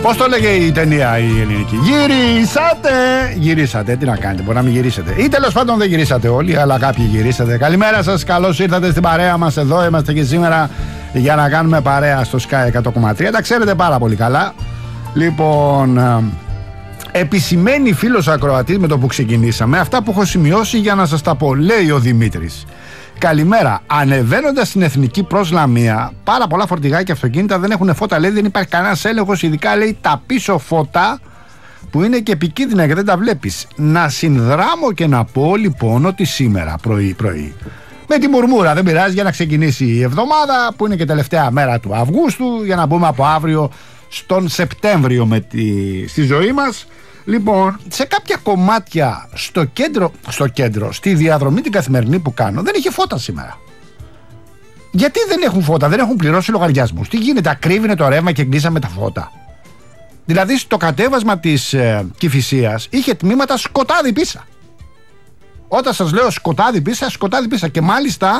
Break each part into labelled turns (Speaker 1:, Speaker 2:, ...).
Speaker 1: Πώς το λέγε η ταινία η ελληνική? Γυρίσατε, τι να κάνετε, μπορεί να μην γυρίσετε. Ή τέλος πάντων δεν γυρίσατε όλοι, αλλά κάποιοι γυρίσατε. Καλημέρα σας, καλώς ήρθατε στην παρέα μας. Εδώ είμαστε και σήμερα για να κάνουμε παρέα στο Sky 100,3. Τα ξέρετε πάρα πολύ καλά. Λοιπόν, επισημαίνει φίλος ακροατής με το που ξεκινήσαμε αυτά που έχω σημειώσει για να σας τα πω. Λέει ο Δημήτρης: καλημέρα. Ανεβαίνοντας στην εθνική προς Λαμία, πάρα πολλά φορτηγά και αυτοκίνητα δεν έχουν φώτα. Λέει δεν υπάρχει κανένας έλεγχος, ειδικά λέει τα πίσω φώτα που είναι και επικίνδυνα και δεν τα βλέπεις. Να συνδράμω και να πω λοιπόν ότι σήμερα πρωί με τη μουρμούρα, δεν πειράζει, για να ξεκινήσει η εβδομάδα που είναι και τελευταία μέρα του Αυγούστου, για να μπούμε από αύριο στον Σεπτέμβριο στη ζωή μας. Λοιπόν, σε κάποια κομμάτια στο κέντρο, στη διαδρομή την καθημερινή που κάνω, δεν είχε φώτα σήμερα. Γιατί δεν έχουν φώτα? Δεν έχουν πληρώσει λογαριασμούς. Τι γίνεται, ακρίβεινε το ρεύμα και κλείσαμε τα φώτα? Δηλαδή στο κατέβασμα της Κηφισίας είχε τμήματα σκοτάδι πίσα. Όταν σας λέω σκοτάδι πίσα, και μάλιστα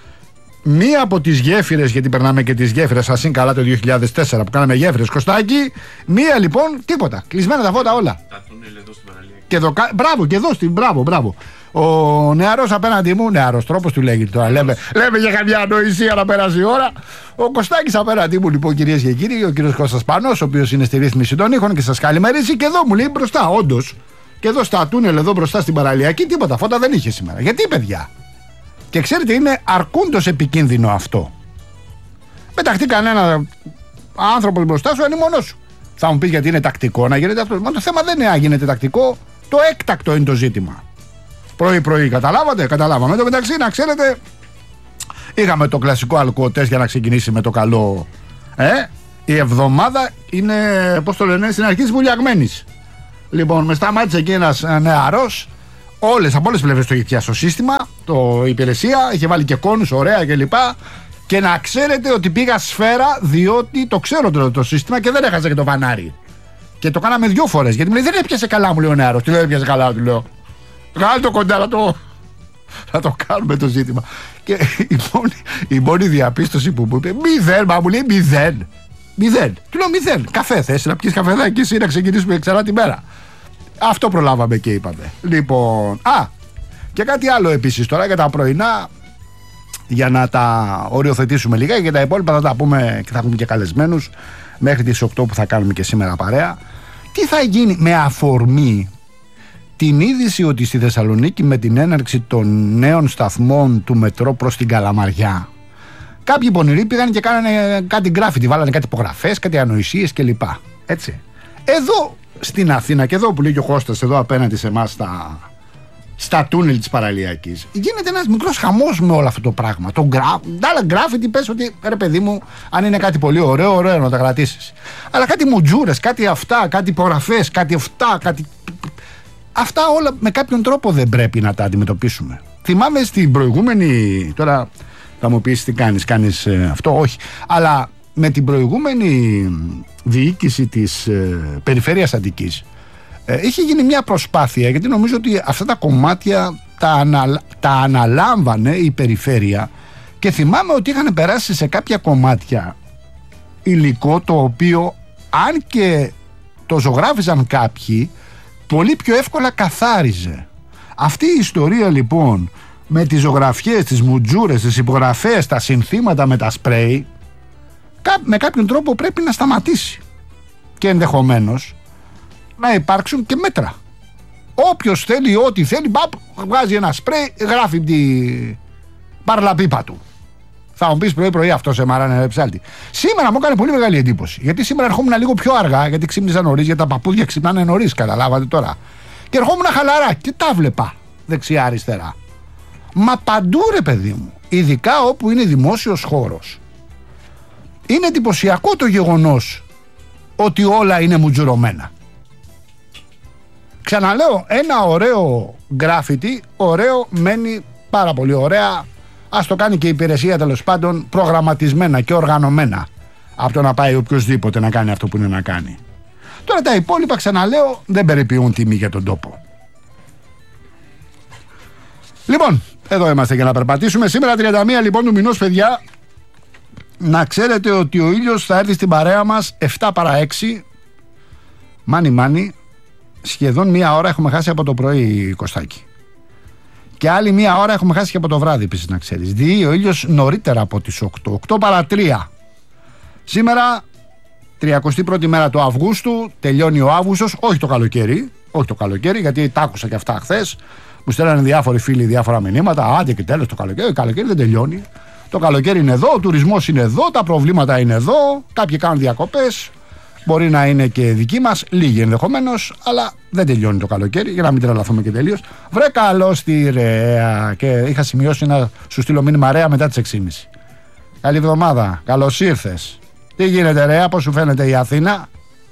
Speaker 1: μία από τις γέφυρες, γιατί περνάμε και τις γέφυρες, ας είναι καλά το 2004 που κάναμε γέφυρες, Κωστάκη, μία λοιπόν, τίποτα, κλεισμένα τα φώτα όλα.
Speaker 2: Τα τούνελ εδώ στην παραλία.
Speaker 1: Και εδώ, μπράβο, και εδώ μπράβο. Ο νεαρός απέναντι μου, νεαρός τρόπος του λέγει τώρα, λέμε για καμιά ανοησία να περάσει η ώρα. Ο Κωστάκης απέναντί μου λοιπόν, κυρίες και κύριοι, ο κύριος Κώστας Πανός, ο οποίος είναι στη ρύθμιση των ήχων και σας καλημερίζει, και εδώ μου λέει μπροστά, όντως, και εδώ στα τούνελ, εδώ μπροστά στην παραλιακή, τίποτα φώτα δεν είχε σήμερα. Γιατί, παιδιά? Και ξέρετε, είναι αρκούντος επικίνδυνο αυτό. Πεταχτεί κανένα άνθρωπο μπροστά σου, είναι μόνος σου. Θα μου πει γιατί είναι τακτικό να γίνεται αυτό. Μα το θέμα δεν είναι να γίνεται τακτικό, το έκτακτο είναι το ζήτημα. Πρωί-πρωί, καταλάβαμε. Εν τω μεταξύ, να ξέρετε, είχαμε το κλασικό αλκοοτές για να ξεκινήσει με το καλό. Η εβδομάδα είναι, πώς το λένε, στην αρχή της βουλιαγμένης. Λοιπόν, με σταμάτησε εκεί ένας νεαρός. Από όλες τις πλευρές το είχε πιάσει το σύστημα, η υπηρεσία, είχε βάλει και κόνους, ωραία κλπ. Και να ξέρετε ότι πήγα σφαίρα, διότι το ξέρω το σύστημα και δεν έχασα και το φανάρι. Και το κάναμε 2 φορές. Γιατί μου λέει δεν έπιασε καλά, μου λέει ο νεαρός. Τι δεν έπιασε καλά, του λέω. Βγάλε το κοντά να το κάνουμε το ζήτημα. Και η μόνη διαπίστωση που μου είπε, 0, μα μου λέει 0. Του λέω 0. Καφέ θες να πιεις καφεδάκι και εσύ να ξεκινήσουμε ξανά τη μέρα? Αυτό προλάβαμε και είπαμε. Λοιπόν, και κάτι άλλο επίσης τώρα για τα πρωινά, για να τα οριοθετήσουμε λίγα, και τα υπόλοιπα θα τα πούμε και θα έχουμε και καλεσμένους μέχρι τις 8 που θα κάνουμε και σήμερα παρέα. Τι θα γίνει με αφορμή την είδηση ότι στη Θεσσαλονίκη με την έναρξη των νέων σταθμών του μετρό προς την Καλαμαριά, κάποιοι πονηροί πήγαν και κάνανε κάτι γκράφιτι, βάλανε κάτι υπογραφές, κάτι ανοησίες κλπ. Έτσι. Εδώ στην Αθήνα, και εδώ που λέει και ο Κώστας, εδώ απέναντι σε εμάς στα τούνελ της παραλιακής, γίνεται ένας μικρός χαμός με όλο αυτό το πράγμα. Τα άλλα γκράφιτι, πες ότι ρε παιδί μου, αν είναι κάτι πολύ ωραίο να τα κρατήσεις. Αλλά κάτι μουτζούρες, κάτι αυτά, κάτι υπογραφές, κάτι αυτά, αυτά όλα με κάποιον τρόπο δεν πρέπει να τα αντιμετωπίσουμε. Θυμάμαι στην προηγούμενη, τώρα θα μου πεις τι κάνεις αυτό, όχι, αλλά με την προηγούμενη διοίκηση της περιφέρειας Αττικής είχε γίνει μια προσπάθεια, γιατί νομίζω ότι αυτά τα κομμάτια τα αναλάμβανε η περιφέρεια, και θυμάμαι ότι είχαν περάσει σε κάποια κομμάτια υλικό το οποίο, αν και το ζωγράφιζαν κάποιοι, πολύ πιο εύκολα καθάριζε. Αυτή η ιστορία λοιπόν με τις ζωγραφιές, τις μουτζούρες, τις υπογραφές, τα συνθήματα με τα σπρέι, με κάποιον τρόπο πρέπει να σταματήσει, και ενδεχομένως να υπάρξουν και μέτρα. Όποιος θέλει ό,τι θέλει, βγάζει ένα σπρέι, γράφει την παρλαπίπα του. Θα μου πεις πρωί-πρωί αυτό σε μαράνε ψάλτη. Σήμερα μου έκανε πολύ μεγάλη εντύπωση, γιατί σήμερα ερχόμουν λίγο πιο αργά, γιατί ξύπνησα νωρίς, γιατί τα παππούδια ξυπνάνε νωρίς, καταλάβατε τώρα. Και ερχόμουν χαλαρά και τα βλέπα δεξιά-αριστερά. Μα παντού ρε παιδί μου, ειδικά όπου είναι δημόσιος χώρος. Είναι εντυπωσιακό το γεγονός ότι όλα είναι μουτζουρωμένα. Ξαναλέω, ένα ωραίο γκράφιτι, ωραίο μένει πάρα πολύ ωραία. Ας το κάνει και η υπηρεσία, τέλος πάντων, προγραμματισμένα και οργανωμένα, από το να πάει οποιοδήποτε να κάνει αυτό που είναι να κάνει. Τώρα τα υπόλοιπα, ξαναλέω, δεν περιποιούν τιμή για τον τόπο. Λοιπόν, εδώ είμαστε για να περπατήσουμε. Σήμερα 31 λοιπόν του μηνός, παιδιά, να ξέρετε ότι ο ήλιος θα έρθει στην παρέα μας 7 παρά 6 Μάνι, σχεδόν μία ώρα έχουμε χάσει από το πρωί, Κωστάκη. Και άλλη μία ώρα έχουμε χάσει και από το βράδυ, επίσης, να ξέρεις. Διεί ο ήλιος νωρίτερα από τις 8 παρά 3. Σήμερα, 31η μέρα του Αυγούστου, τελειώνει ο Αύγουστος, όχι το καλοκαίρι, γιατί τα άκουσα και αυτά χθες. Μου στέλνανε διάφοροι φίλοι διάφορα μηνύματα. Άντε και τέλος το καλοκαίρι. Το καλοκαίρι δεν τελειώνει. Το καλοκαίρι είναι εδώ, ο τουρισμός είναι εδώ, τα προβλήματα είναι εδώ. Κάποιοι κάνουν διακοπές. Μπορεί να είναι και δικοί μας, λίγοι ενδεχομένως, αλλά δεν τελειώνει το καλοκαίρι, για να μην τρελαθούμε και τελείως. Βρε καλώς τη Ρέα. Και είχα σημειώσει να σου στείλω μήνυμα Ρέα μετά τις 6.30. Καλή εβδομάδα. Καλώς ήρθες. Τι γίνεται, Ρέα, πώς σου φαίνεται η Αθήνα?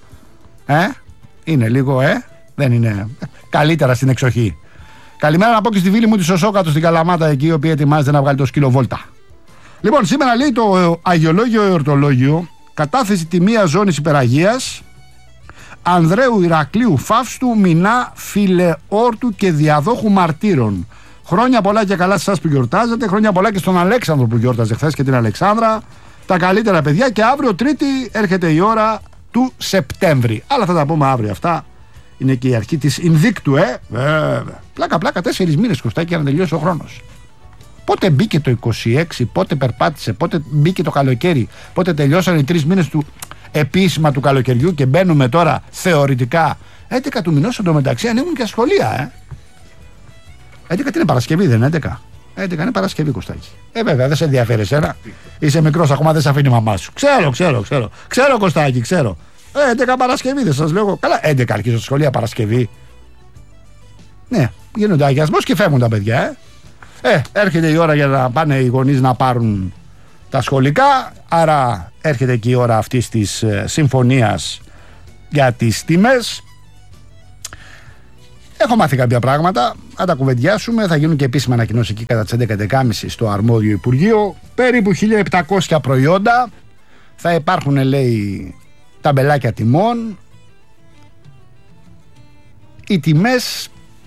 Speaker 1: Είναι λίγο, δεν είναι καλύτερα στην εξοχή. Καλημέρα να πω και στη φίλη μου τη Σωσόκατο στην Καλαμάτα, εκεί η οποία ετοιμάζεται να βγάλει το σκύλο βόλτα. Λοιπόν, σήμερα λέει το Αγιολόγιο Εορτολόγιο, κατάθεση τιμίας ζώνης υπεραγίας Ανδρέου Ηρακλείου Φαύστου Μινά Φιλεόρτου και Διαδόχου Μαρτύρων. Χρόνια πολλά και καλά σε εσάς που γιορτάζετε. Χρόνια πολλά και στον Αλέξανδρο που γιόρταζε χθες και την Αλεξάνδρα. Τα καλύτερα, παιδιά, και αύριο Τρίτη έρχεται η ώρα του Σεπτέμβρη. Αλλά θα τα πούμε αύριο αυτά. Είναι και η αρχή της Ινδίκτου, βέβαια. Πλάκα, 4 μήνες, Κωστάκη, για να τελειώσει ο χρόνος. Πότε μπήκε το 26, πότε περπάτησε, πότε μπήκε το καλοκαίρι, πότε τελειώσαν οι 3 μήνες του επίσημα του καλοκαιριού και μπαίνουμε τώρα θεωρητικά 11 του μηνός. Εντωμεταξύ ανοίγουν και σχολεία, 11 τι είναι, Παρασκευή δεν είναι 11? 11 είναι Παρασκευή, Κωστάκη. Βέβαια, δεν σε ενδιαφέρει εσένα. Είσαι μικρός, ακόμα δεν σε αφήνει η μαμά σου. Ξέρω, Κωστάκη, ξέρω. 11 Παρασκευή, δεν σας λέω. Καλά, 11 αρχίζω στη σχολεία Παρασκευή. Ναι, γίνονται αγιασμός και φεύγουν τα παιδιά, έρχεται η ώρα για να πάνε οι γονείς να πάρουν τα σχολικά. Άρα έρχεται και η ώρα αυτής της συμφωνίας για τις τιμές. Έχω μάθει κάποια πράγματα, θα τα κουβεντιάσουμε. Θα γίνουν και επίσημα ανακοινώσεις εκεί κατά τις 11.30 στο αρμόδιο Υπουργείο. Περίπου 1.700 προϊόντα. Θα υπάρχουν, λέει, ταμπελάκια τιμών. Οι τιμές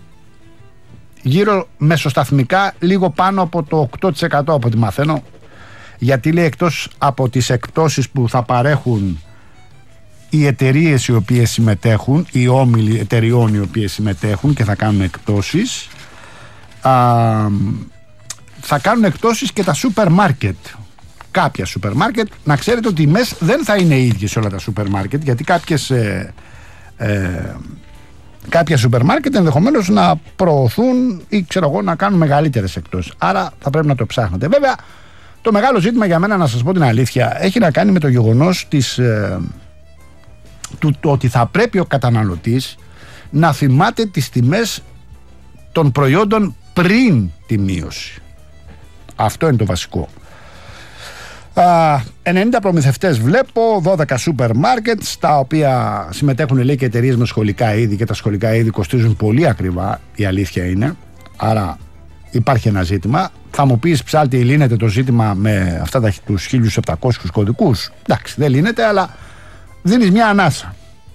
Speaker 1: γύρω μεσοσταθμικά, λίγο πάνω από το 8% από ό,τι μαθαίνω. Γιατί, λέει, εκτός από τις εκπτώσεις που θα παρέχουν οι εταιρείες οι οποίες συμμετέχουν, οι όμιλοι εταιριών οι οποίες συμμετέχουν και θα κάνουν εκπτώσεις, θα κάνουν εκπτώσεις και τα σούπερ μάρκετ. Κάποια σούπερ μάρκετ. Να ξέρετε ότι οι τιμές δεν θα είναι οι ίδιες σε όλα τα σούπερ μάρκετ, γιατί κάποια σούπερ μάρκετ ενδεχομένως να προωθούν ή, ξέρω εγώ, να κάνουν μεγαλύτερες εκπτώσεις. Άρα θα πρέπει να το ψάχνετε. Βέβαια, το μεγάλο ζήτημα για μένα, να σας πω την αλήθεια, έχει να κάνει με το γεγονός το ότι θα πρέπει ο καταναλωτής να θυμάται τις τιμές των προϊόντων πριν τη μείωση. Αυτό είναι το βασικό. 90 προμηθευτές βλέπω, 12 σούπερ μάρκετ, στα οποία συμμετέχουν, λέει, και εταιρείες με σχολικά είδη, και τα σχολικά είδη κοστίζουν πολύ ακριβά, η αλήθεια είναι. Άρα υπάρχει ένα ζήτημα. Θα μου πεις, ψάλτη, λύνεται το ζήτημα με αυτά τους 1.700 κωδικούς? Εντάξει, δεν λύνεται, αλλά δίνεις μια ανάσα.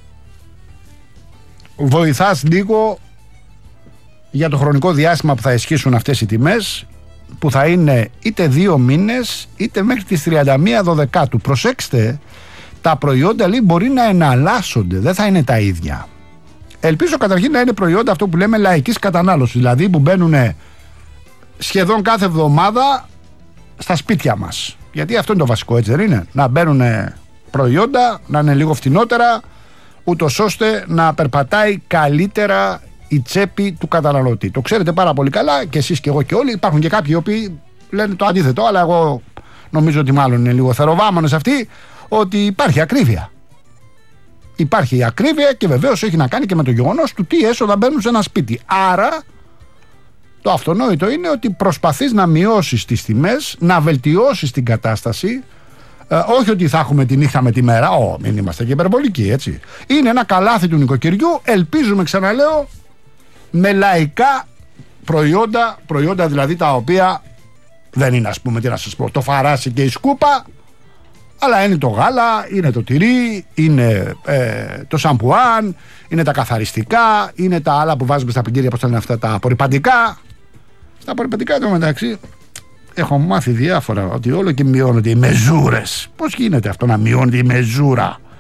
Speaker 1: Βοηθάς λίγο για το χρονικό διάστημα που θα ισχύσουν αυτές οι τιμές, που θα είναι είτε 2 μήνες είτε μέχρι τις 31 Δωδεκάτου. Προσέξτε, τα προϊόντα, λέει, μπορεί να εναλλάσσονται, δεν θα είναι τα ίδια. Ελπίζω καταρχήν να είναι προϊόντα, αυτό που λέμε, λαϊκής κατανάλωσης, δηλαδή που μπαίνουν σχεδόν κάθε εβδομάδα στα σπίτια μας. Γιατί αυτό είναι το βασικό, έτσι δεν είναι? Να μπαίνουν προϊόντα, να είναι λίγο φτηνότερα, ούτως ώστε να περπατάει καλύτερα η τσέπη του καταναλωτή. Το ξέρετε πάρα πολύ καλά και εσείς και εγώ και όλοι. Υπάρχουν και κάποιοι οι οποίοι λένε το αντίθετο, αλλά εγώ νομίζω ότι μάλλον είναι λίγο θεροβάμενος αυτοί, ότι υπάρχει ακρίβεια. Υπάρχει ακρίβεια και βεβαίως έχει να κάνει και με το γεγονός του τι έσοδα μπαίνουν σε ένα σπίτι. Άρα το αυτονόητο είναι ότι προσπαθείς να μειώσεις τις τιμές, να βελτιώσεις την κατάσταση. Όχι ότι θα έχουμε τη νύχτα με τη μέρα, μην είμαστε και υπερβολικοί, έτσι. Είναι ένα καλάθι του νοικοκυριού, ελπίζουμε, ξαναλέω, με λαϊκά προϊόντα δηλαδή, τα οποία δεν είναι, ας πούμε, τι να σας πω, το φαράσι και η σκούπα, αλλά είναι το γάλα, είναι το τυρί, είναι το σαμπουάν, είναι τα καθαριστικά, είναι τα άλλα που βάζουμε στα πιγκέρια, πώς τα λένε αυτά, τα απορρυπαντικά. Στα απορρυπαντικά, εδώ μεταξύ, έχω μάθει διάφορα, ότι όλο και μειώνονται οι μεζούρες. Πώς γίνεται αυτό να μειώνεται η μεζούρα?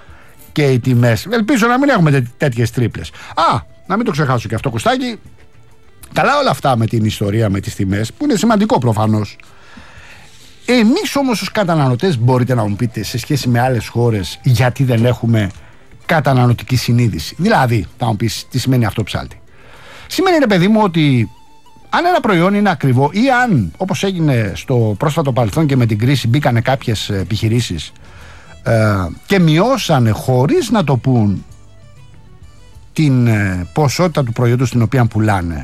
Speaker 1: και οι τιμές. Ελπίζω να μην έχουμε τέτοιες τρίπλες. Να μην το ξεχάσω και αυτό, Κωστάκη. Καλά όλα αυτά με την ιστορία, με τις τιμές, που είναι σημαντικό προφανώς. Εμείς όμως ως καταναλωτές, μπορείτε να μου πείτε, σε σχέση με άλλες χώρες, γιατί δεν έχουμε καταναλωτική συνείδηση? Δηλαδή, θα μου πεις, τι σημαίνει αυτό, ψάλτη? Σημαίνει, ρε παιδί μου, ότι αν ένα προϊόν είναι ακριβό, ή αν, όπως έγινε στο πρόσφατο παρελθόν και με την κρίση, μπήκανε κάποιες επιχειρήσεις και μειώσανε χωρίς να το πούν την ποσότητα του προϊόντος την οποία πουλάνε.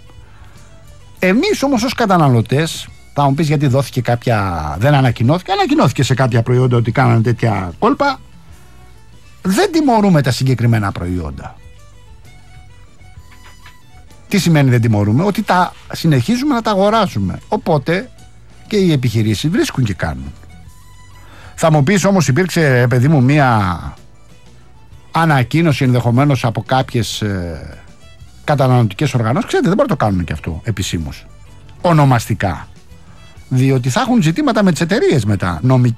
Speaker 1: Εμείς όμως ως καταναλωτές, θα μου πεις γιατί δόθηκε δεν ανακοινώθηκε σε κάποια προϊόντα ότι κάνανε τέτοια κόλπα, δεν τιμωρούμε τα συγκεκριμένα προϊόντα. Τι σημαίνει δεν τιμωρούμε? Ότι τα συνεχίζουμε να τα αγοράζουμε. Οπότε και οι επιχειρήσεις βρίσκουν και κάνουν. Θα μου πεις όμως, υπήρξε, παιδί μου, μία ανακοίνωση ενδεχομένως από κάποιες καταναλωτικές οργανώσεις? Ξέρετε, δεν μπορούν να το κάνουν και αυτό επισήμως, ονομαστικά, διότι θα έχουν ζητήματα με τις εταιρείες μετά,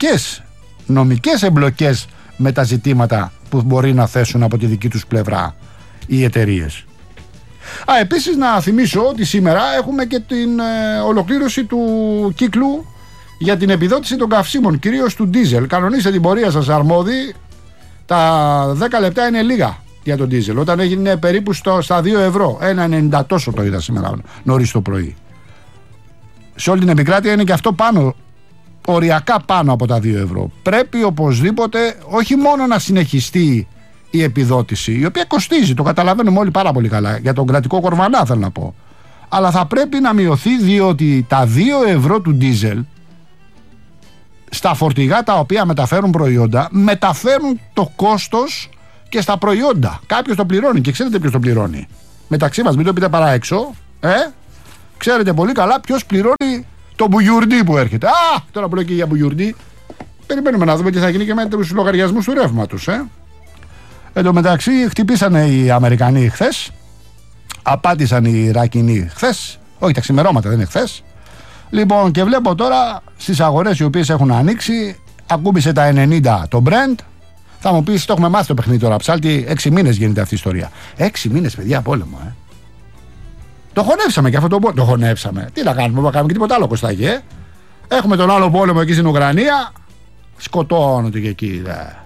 Speaker 1: νομικές εμπλοκές με τα ζητήματα που μπορεί να θέσουν από τη δική τους πλευρά οι εταιρείες. Επίσης να θυμίσω ότι σήμερα έχουμε και την ολοκλήρωση του κύκλου για την επιδότηση των καυσίμων, κυρίως του ντίζελ. Κανονίστε την πορεία σας, αρμόδιοι. Τα 10 λεπτά είναι λίγα για τον ντίζελ, όταν έγινε περίπου στα 2 ευρώ. 1,90 τόσο το είδα σήμερα νωρίς το πρωί. Σε όλη την επικράτεια είναι και αυτό πάνω, οριακά πάνω από τα 2 ευρώ. Πρέπει οπωσδήποτε όχι μόνο να συνεχιστεί η επιδότηση, η οποία κοστίζει, το καταλαβαίνουμε όλοι πάρα πολύ καλά, για τον κρατικό κορβανά θέλω να πω, αλλά θα πρέπει να μειωθεί, διότι τα 2 ευρώ του ντίζελ στα φορτηγά τα οποία μεταφέρουν προϊόντα, μεταφέρουν το κόστος και στα προϊόντα. Κάποιος το πληρώνει, και ξέρετε ποιος το πληρώνει. Μεταξύ μας, μην το πείτε παρά έξω, ξέρετε πολύ καλά ποιος πληρώνει το μπουγιουρντί που έρχεται. Τώρα που λέω και για μπουγιουρντί, περιμένουμε να δούμε τι θα γίνει και με τους λογαριασμούς του ρεύματος. Εν τω μεταξύ, χτυπήσανε οι Αμερικανοί χθες, απάντησαν οι Ιρακινοί χθες, όχι τα ξημερώματα, δεν είναι χθες. Λοιπόν, και βλέπω τώρα στις αγορές οι οποίες έχουν ανοίξει, ακούμπησε τα 90 το Brent. Θα μου πεις, το έχουμε μάθει το παιχνίδι τώρα, ψάλτη, 6 μήνες γίνεται αυτή η ιστορία. 6 μήνες, παιδιά, πόλεμο, Το χωνεύσαμε και αυτό το χωνεύσαμε. Τι να κάνουμε, κάνουμε και τίποτα άλλο, Κωστάκη, Έχουμε τον άλλο πόλεμο εκεί στην Ουκρανία, σκοτώνονται και εκεί,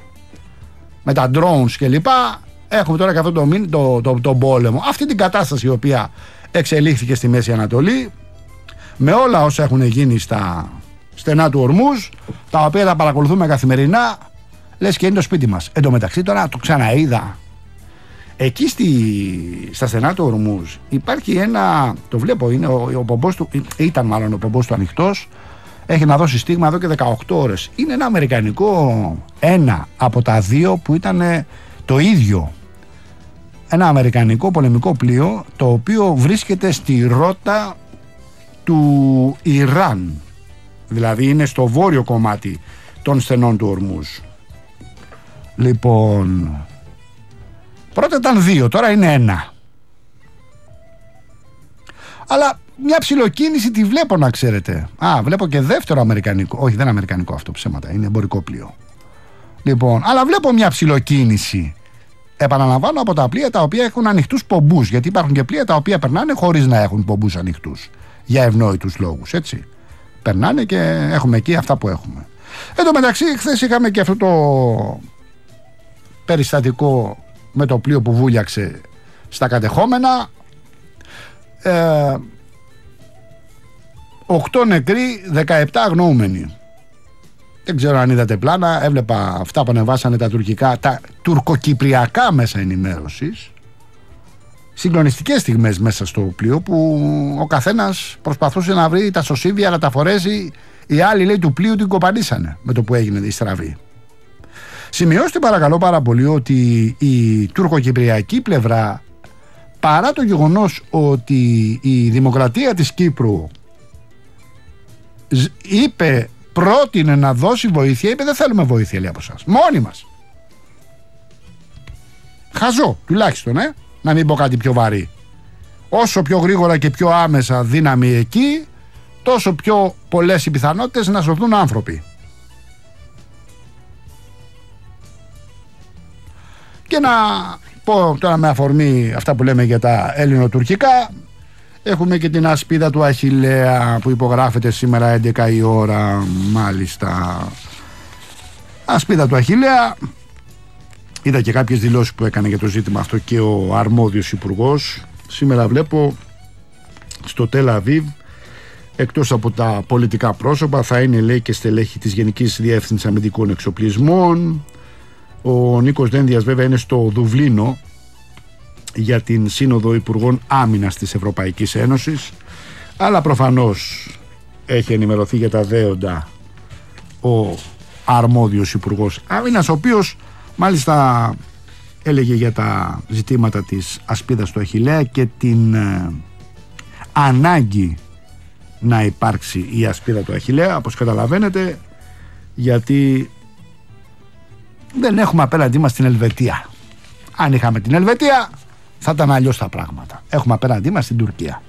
Speaker 1: με τα drones και λοιπά. Έχουμε τώρα και αυτό τον πόλεμο, αυτή την κατάσταση η οποία εξελίχθηκε στη Μέση Ανατολή, με όλα όσα έχουν γίνει στα στενά του Ορμούζ, τα οποία τα παρακολουθούμε καθημερινά, λες και είναι το σπίτι μας. Εν τω μεταξύ τώρα το ξαναείδα. Εκεί στα στενά του Ορμούζ υπάρχει ένα, το βλέπω, είναι ο πομπός του, ήταν μάλλον ο πομπός του ανοιχτός, έχει να δώσει στίγμα εδώ και 18 ώρες. Είναι ένα αμερικανικό, ένα από τα δύο που ήταν το ίδιο. Ένα αμερικανικό πολεμικό πλοίο, το οποίο βρίσκεται στη ρότα του Ιράν, δηλαδή είναι στο βόρειο κομμάτι των στενών του Ορμούζ. Λοιπόν, πρώτα ήταν 2, τώρα είναι 1. Αλλά μια ψιλοκίνηση τη βλέπω, να ξέρετε. Βλέπω και δεύτερο αμερικανικό, όχι δεν είναι αμερικανικό αυτό, ψέματα, είναι εμπορικό πλοίο. Λοιπόν, αλλά βλέπω μια ψιλοκίνηση, επαναλαμβάνω, από τα πλοία τα οποία έχουν ανοιχτούς πομπούς, γιατί υπάρχουν και πλοία τα οποία περνάνε χωρίς να έχουν πομπούς ανοιχτούς, για ευνόητους λόγους, έτσι. Περνάνε και έχουμε εκεί αυτά που έχουμε. Εν τω μεταξύ, χθες είχαμε και αυτό το περιστατικό με το πλοίο που βούλιαξε στα κατεχόμενα. 8 νεκροί, 17 αγνοούμενοι. Δεν ξέρω αν είδατε πλάνα, έβλεπα αυτά που ανεβάσανε τα τουρκοκυπριακά μέσα ενημέρωσης. Συγκλονιστικές στιγμές μέσα στο πλοίο, που ο καθένας προσπαθούσε να βρει τα σωσίβια να τα φορέσει. Οι άλλοι, λέει, του πλοίου την κοπανίσανε με το που έγινε η στραβή. Σημειώστε παρακαλώ πάρα πολύ ότι η τουρκοκυπριακή πλευρά, παρά το γεγονός ότι η Δημοκρατία της Κύπρου πρότεινε να δώσει βοήθεια, είπε δεν θέλουμε βοήθεια, λέει, από εσάς, μόνοι μας. Χαζό τουλάχιστον, να μην πω κάτι πιο βαρύ. Όσο πιο γρήγορα και πιο άμεσα δύναμη εκεί, τόσο πιο πολλές οι πιθανότητες να σωθούν άνθρωποι. Και να πω τώρα με αφορμή αυτά που λέμε για τα ελληνοτουρκικά, έχουμε και την ασπίδα του Αχιλλέα που υπογράφεται σήμερα 11 η ώρα, μάλιστα. Ασπίδα του Αχιλλέα. Είδα και κάποιες δηλώσεις που έκανε για το ζήτημα αυτό και ο αρμόδιος υπουργός. Σήμερα βλέπω στο Τελ Αβίβ, εκτός από τα πολιτικά πρόσωπα, θα είναι, λέει, και στελέχη της Γενικής Διεύθυνσης Αμυντικών Εξοπλισμών. Ο Νίκος Δένδιας βέβαια είναι στο Δουβλίνο για την Σύνοδο Υπουργών Άμυνας της Ευρωπαϊκής Ένωσης, αλλά προφανώς έχει ενημερωθεί για τα δέοντα ο αρμόδιος Υπουργός Άμυνας, ο οποίος μάλιστα έλεγε για τα ζητήματα της ασπίδας του Αχιλλέα και την ανάγκη να υπάρξει η ασπίδα του Αχιλλέα, όπως καταλαβαίνετε, γιατί δεν έχουμε απέναντί μας την Ελβετία. Αν είχαμε την Ελβετία θα ήταν αλλιώς τα πράγματα. Έχουμε απέναντί μας την Τουρκία.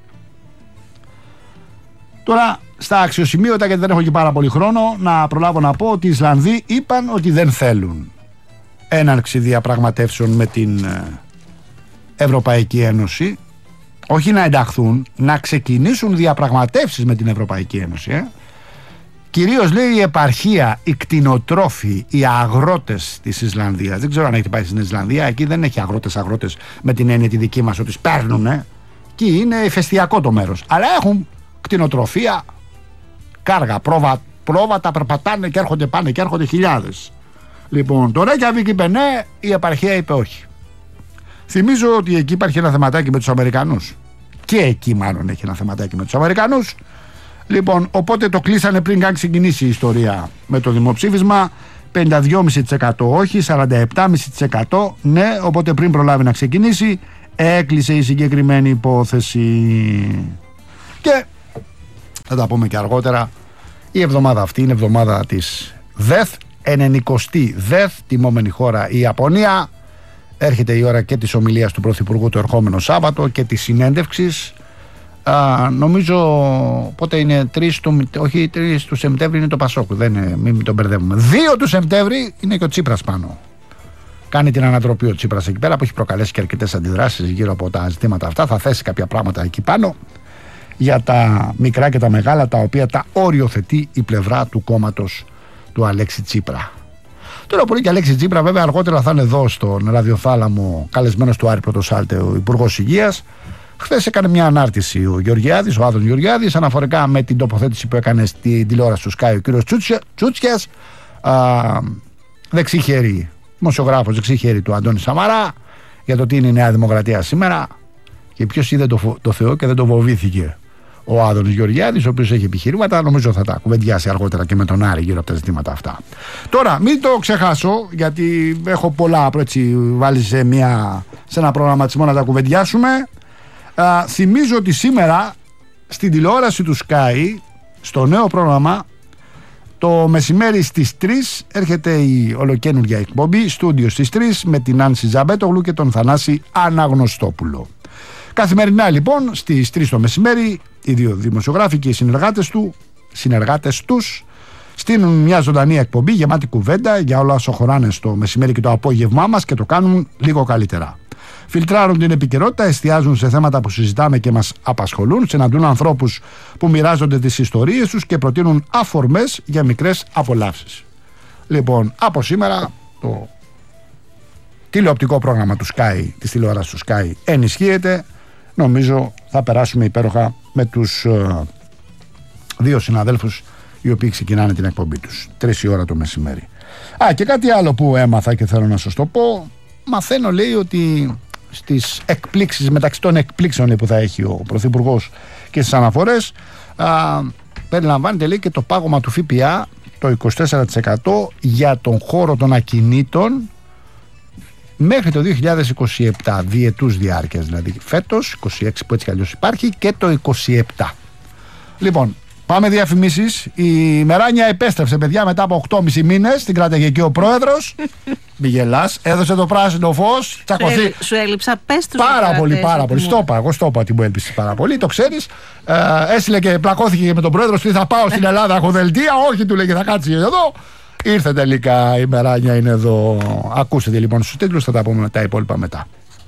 Speaker 1: Τώρα στα αξιοσημείωτα, γιατί δεν έχω και πάρα πολύ χρόνο, να προλάβω να πω ότι οι Ισλανδοί είπαν ότι δεν θέλουν έναρξη διαπραγματεύσεων με την Ευρωπαϊκή Ένωση. Όχι να ενταχθούν, να ξεκινήσουν διαπραγματεύσεις με την Ευρωπαϊκή Ένωση. Κυρίως, λέει, η επαρχία, οι κτηνοτρόφοι, οι αγρότες της Ισλανδίας. Δεν ξέρω αν έχετε πάει στην Ισλανδία. Εκεί δεν έχει αγρότες με την έννοια τη δική μας ότι σπέρνουν. Εκεί είναι ηφαιστειακό το μέρος. Αλλά έχουν κτηνοτροφία, κάργα, πρόβατα, περπατάνε και έρχονται, πάνε και έρχονται χιλιάδες. Λοιπόν, το Ρέικιαβικ είπε ναι, η επαρχία είπε όχι. Θυμίζω ότι εκεί υπάρχει ένα θεματάκι με τους Αμερικανούς. Και εκεί μάλλον έχει ένα θεματάκι με τους Αμερικανούς. Λοιπόν, οπότε το κλείσανε πριν καν ξεκινήσει η ιστορία με το δημοψήφισμα. 52,5% όχι, 47,5% ναι. Οπότε πριν προλάβει να ξεκινήσει, έκλεισε η συγκεκριμένη υπόθεση. Και θα τα πούμε και αργότερα. Η εβδομάδα αυτή είναι εβδομάδα της ΔΕΘ, 90η ΔΕΘ, τιμόμενη χώρα η Ιαπωνία. Έρχεται η ώρα και της ομιλίας του Πρωθυπουργού το ερχόμενο Σάββατο και της συνέντευξης. Νομίζω πότε είναι 3 του Σεπτέμβρη είναι το Πασόκ, μην τον μπερδεύουμε. 2 του Σεπτέμβρη είναι και ο Τσίπρας πάνω. Κάνει την ανατροπή ο Τσίπρας εκεί πέρα, που έχει προκαλέσει και αρκετές αντιδράσεις γύρω από τα ζητήματα αυτά. Θα θέσει κάποια πράγματα εκεί πάνω για τα μικρά και τα μεγάλα, τα οποία τα οριοθετεί η πλευρά του κόμματος του Αλέξη Τσίπρα. Τώρα πολύ και Αλέξη Τσίπρα, βέβαια, αργότερα θα είναι εδώ στον ραδιοθάλαμο καλεσμένος του Άρη Πρωτοσάλτε, ο Υπουργός Υγείας. Χθες έκανε μια ανάρτηση ο Γεωργιάδης, ο Άδων Γεωργιάδης, αναφορικά με την τοποθέτηση που έκανε στη τηλεόραση του Sky ο κύριος Τσούτσιας, δεξιχέρι, δημοσιογράφος δεξιχέρι του Αντώνη Σαμαρά, για το τι είναι η Νέα Δημοκρατία σήμερα και ποιος είδε το Θεό και δεν το φοβήθηκε. Ο Άδωνης Γεωργιάδης, ο οποίος έχει επιχειρήματα, νομίζω θα τα κουβεντιάσει αργότερα και με τον Άρη γύρω από τα ζητήματα αυτά. Τώρα, μην το ξεχάσω, γιατί έχω πολλά έτσι βάλει σε ένα προγραμματισμό να τα κουβεντιάσουμε. Θυμίζω ότι σήμερα στην τηλεόραση του Sky, στο νέο πρόγραμμα, το μεσημέρι στις 3 έρχεται η ολοκαίνουργια εκπομπή Στούντιο στις 3 με την Άνση Ζαμπέτογλου και τον Θανάση Αναγνωστόπουλο. Καθημερινά λοιπόν στις 3 το μεσημέρι οι δύο δημοσιογράφοι και οι συνεργάτες τους στείλουν μια ζωντανή εκπομπή γεμάτη κουβέντα για όλα όσα χωράνε στο μεσημέρι και το απόγευμά μας και το κάνουν λίγο καλύτερα. Φιλτράρουν την επικαιρότητα, εστιάζουν σε θέματα που συζητάμε και μας απασχολούν, συναντούν ανθρώπους που μοιράζονται τις ιστορίες τους και προτείνουν αφορμές για μικρές απολαύσεις. Λοιπόν, από σήμερα το τηλεοπτικό πρόγραμμα του Sky, της τηλεόρασης του Sky, ενισχύεται. Νομίζω θα περάσουμε υπέροχα με τους δύο συναδέλφους οι οποίοι ξεκινάνε την εκπομπή τους 3 η ώρα το μεσημέρι. Και κάτι άλλο που έμαθα και θέλω να σας το πω. Μαθαίνω, λέει, ότι στις εκπλήξεις, μεταξύ των εκπλήξεων που θα έχει ο Πρωθυπουργός και στις αναφορές, περιλαμβάνεται, λέει, και το πάγωμα του ΦΠΑ το 24% για τον χώρο των ακινήτων μέχρι το 2027, διετούς διάρκειας, δηλαδή φέτος 26 που έτσι κι αλλιώς υπάρχει και το 27. Λοιπόν, πάμε διαφημίσεις. Η Μεράνια επέστρεψε, παιδιά, μετά από 8,5 μήνες. Την κράταγε εκεί ο πρόεδρος. Μη γελάς. Έδωσε το πράσινο φως.
Speaker 2: Σου έλειψα, πες τους.
Speaker 1: Πάρα πολύ. Εγώ στο είπα ότι μου έλειψες πάρα πολύ. Το ξέρεις. Έστειλε και πλακώθηκε με τον πρόεδρο. Θα πάω στην Ελλάδα, έχω δελτία. Όχι, του λέγε, θα κάτσει εδώ. Ήρθε τελικά η Μεράνια, είναι εδώ. Ακούσετε λοιπόν στους τίτλους, θα τα πούμε τα υπόλοιπα μετά.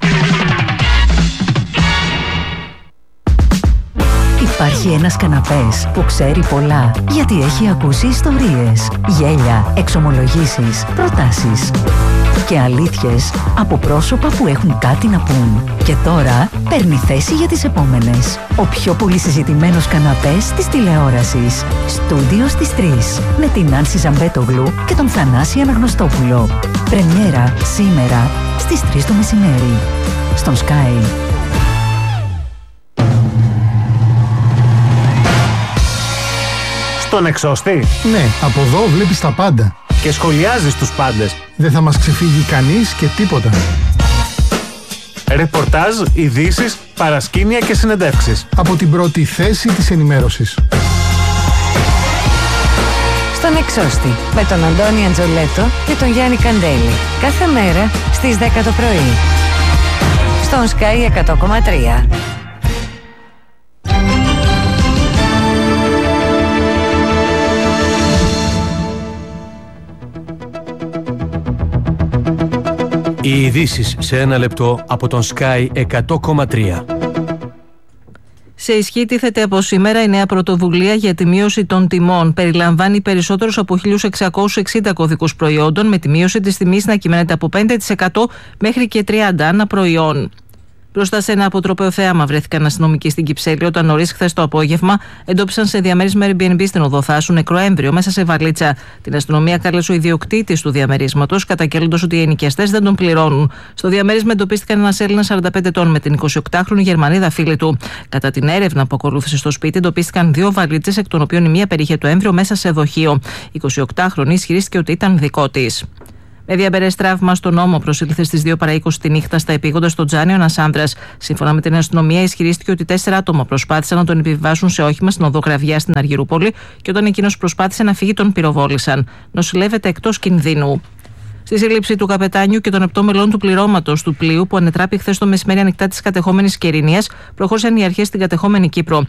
Speaker 3: Υπάρχει ένας καναπές που ξέρει πολλά, γιατί έχει ακούσει ιστορίες, γέλια, εξομολογήσεις, προτάσεις και αλήθειες από πρόσωπα που έχουν κάτι να πούν. Και τώρα παίρνει θέση για τις επόμενες. Ο πιο πολύ συζητημένος καναπές της τηλεόρασης. Στούντιο στις 3. Με την Άνση Ζαμπέτογλου και τον Θανάση Αναγνωστόπουλο. Πρεμιέρα σήμερα στις 3 το μεσημέρι. Στον Sky.
Speaker 4: Στον εξώστη.
Speaker 5: Ναι, από εδώ βλέπεις τα πάντα.
Speaker 4: Και σχολιάζεις τους πάντες.
Speaker 5: Δεν θα μας ξεφύγει κανείς και τίποτα.
Speaker 4: Ρεπορτάζ, ειδήσεις, παρασκήνια και συνεντεύξεις.
Speaker 5: Από την πρώτη θέση της ενημέρωσης.
Speaker 6: Στον εξώστη. Με τον Αντώνη Αντζολέτο και τον Γιάννη Καντέλη. Κάθε μέρα στις 10 το πρωί. Στον Sky 100,3.
Speaker 7: Οι ειδήσεις σε ένα λεπτό από τον Sky 100,3.
Speaker 2: Σε ισχύ τίθεται από σήμερα η νέα πρωτοβουλία για τη μείωση των τιμών. Περιλαμβάνει περισσότερους από 1.660 κωδικούς προϊόντων, με τη μείωση της τιμής να κυμαίνεται από 5% μέχρι και 30% ανά προϊόν. Μπροστά σε ένα αποτροπαίο θέαμα βρέθηκαν αστυνομικοί στην Κυψέλη όταν νωρίς χθες το απόγευμα εντόπισαν σε διαμέρισμα Airbnb στην Οδοθάσου νεκρό έμβριο μέσα σε βαλίτσα. Την αστυνομία κάλεσε ο ιδιοκτήτης του διαμερίσματος, καταγγέλλοντας ότι οι ενοικιαστές δεν τον πληρώνουν. Στο διαμέρισμα εντοπίστηκαν ένας Έλληνας 45 ετών με την 28χρονη Γερμανίδα φίλη του. Κατά την έρευνα που ακολούθησε στο σπίτι, εντοπίστηκαν 2 βαλίτσες, εκ των οποίων η μία περιείχε το έμβριο μέσα σε δοχείο. Η 28χρονη ισχυρίστηκε ότι ήταν δικό της. Με διαμπερές τραύμα στον ώμο προσήλθε στις 2 παρά 20 τη νύχτα στα επίγοντα στο Τζάνιο ένας άνδρας. Σύμφωνα με την αστυνομία, ισχυρίστηκε ότι 4 άτομα προσπάθησαν να τον επιβιβάσουν σε όχημα στην οδό Γραβιά στην Αργυρούπολη και όταν εκείνος προσπάθησε να φύγει, τον πυροβόλησαν. Νοσηλεύεται εκτός κινδύνου. Στη σύλληψη του καπετάνιου και των 7 μελών του πληρώματος του πλοίου που ανετράπη χθες το μεσημέρι ανοιχτά της κατεχόμενης Κερηνίας, προχώρησαν οι αρχές στην κατεχόμενη Κύπρο.